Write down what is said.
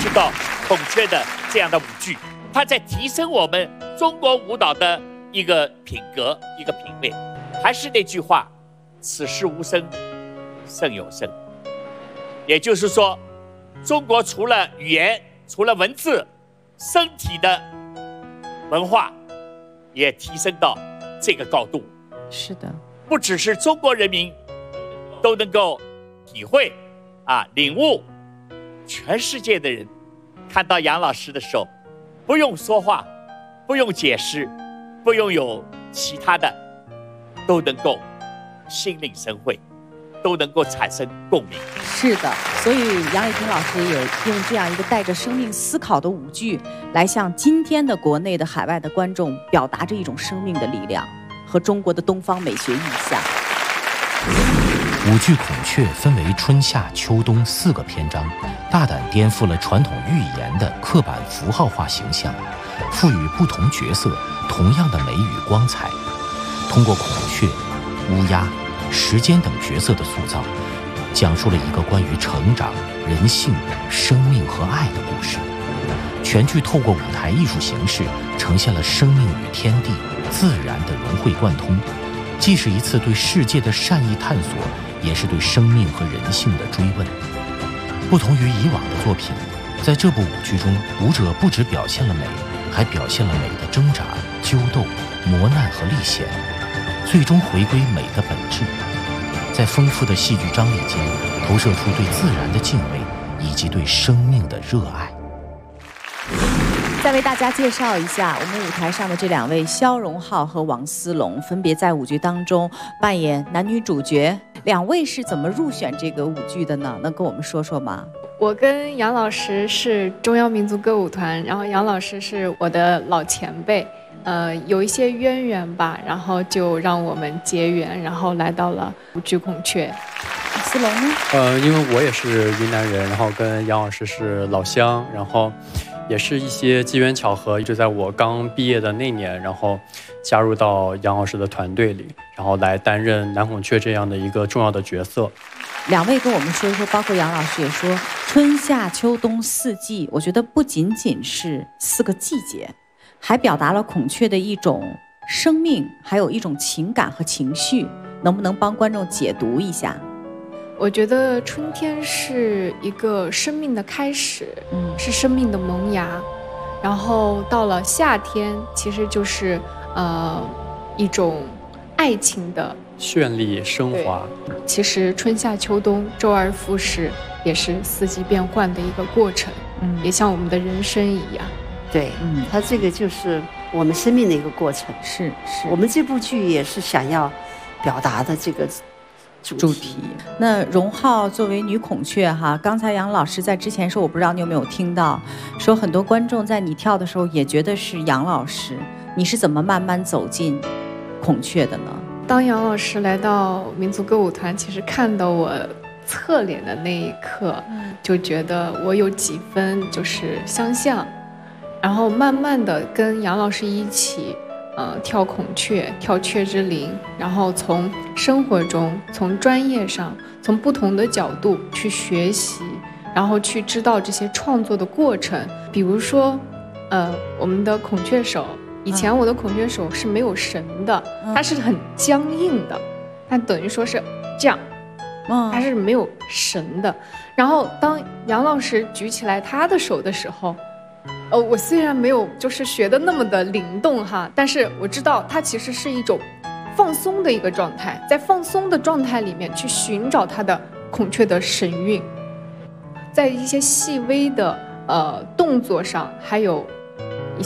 触到孔雀的这样的舞剧，它在提升我们中国舞蹈的一个品格、一个品味。还是那句话，此事无声胜有声。也就是说，中国除了语言、除了文字，身体的文化也提升到这个高度。 是的， 不只是中国人民都能够体会领悟，全世界的人看到杨老师的时候，不用说话，不用解释，不用有其他的，都能够心领神会，都能够产生共鸣。 是的，所以杨丽萍老师也用这样一个带着生命思考的舞剧，来向今天的国内的、海外的观众表达着一种生命的力量和中国的东方美学意象。 舞剧《孔雀》分为春夏秋冬4个篇章，大胆颠覆了传统寓言的刻板符号化形象，赋予不同角色同样的美与光彩。通过孔雀、乌鸦、时间等角色的塑造，讲述了一个关于成长、人性、生命和爱的故事。全剧透过舞台艺术形式，呈现了生命与天地、自然的融会贯通，既是一次对世界的善意探索，也是对生命和人性的追问。不同于以往的作品，在这部舞剧中，舞者不只表现了美，还表现了美的挣扎、纠斗、磨难和历险，最终回归美的本质，在丰富的戏剧张力间，投射出对自然的敬畏以及对生命的热爱。 再为大家介绍一下我们舞台上的这2位肖荣浩和王思龙，分别在舞剧当中扮演男女主角。2位是怎么入选这个舞剧的呢？能跟我们说说吗？ 我跟杨老师是中央民族歌舞团，然后杨老师是我的老前辈，有一些渊源吧，然后就让我们结缘，然后来到了舞剧《孔雀》。 思龙呢？ 因为我也是云南人，然后跟杨老师是老乡，然后也是一些机缘巧合，一直在我刚毕业的那年，然后加入到杨老师的团队里，然后来担任男孔雀这样的一个重要的角色。 2位跟我们说一说，包括杨老师也说，春夏秋冬4季，我觉得不仅仅是4个季节，还表达了孔雀的一种生命，还有一种情感和情绪，能不能帮观众解读一下？ 我觉得春天是一个生命的开始，是生命的萌芽，然后到了夏天，其实就是一种爱情的绚丽升华。 其实春夏秋冬周而复始，也是4季变换的一个过程，也像我们的人生一样。 对，它这个就是我们生命的一个过程。 是， 我们这部剧也是想要表达的这个主题。 那荣浩作为女孔雀哈，刚才杨老师在之前说，我不知道你有没有听到，说很多观众在你跳的时候也觉得是杨老师，你是怎么慢慢走进孔雀的呢？ 当杨老师来到民族歌舞团，其实看到我侧脸的那一刻，就觉得我有几分就是相像，然后慢慢的跟杨老师一起跳孔雀，跳雀之灵，然后从生活中、从专业上、从不同的角度去学习，然后去知道这些创作的过程。比如说，我们的孔雀手，以前我的孔雀手是没有绳的，它是很僵硬的，它等于说是这样，它是没有绳的。然后当杨老师举起来他的手的时候，我虽然没有就是学的那么的灵动哈，但是我知道它其实是一种放松的一个状态，在放松的状态里面去寻找它的孔雀的神韵，在一些细微的动作上，还有